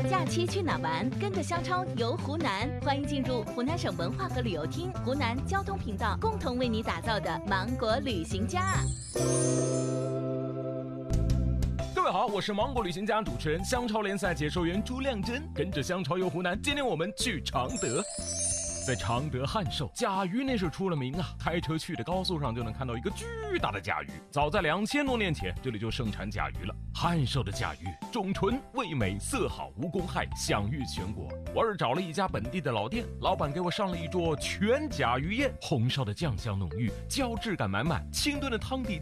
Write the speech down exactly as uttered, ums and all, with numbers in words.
假期去哪玩？跟着香超游湖南，欢迎进入湖南省文化和旅游厅、湖南交通频道共同为你打造的芒果旅行家。 各位好，我是芒果旅行家主持人、香超联赛解说员朱亮珍，跟着香超游湖南，今天我们去常德。在常德汉寿，甲鱼那是出了名啊！开车去的高速上就能看到一个巨大的甲鱼。早在两千多年前，这里就盛产甲鱼了。汉寿的甲鱼种纯、味美、色好、无公害，享誉全国。我是找了一家本地的老店，老板给我上了一桌全甲鱼宴，红烧的酱香浓郁，胶质感满满，清炖的汤底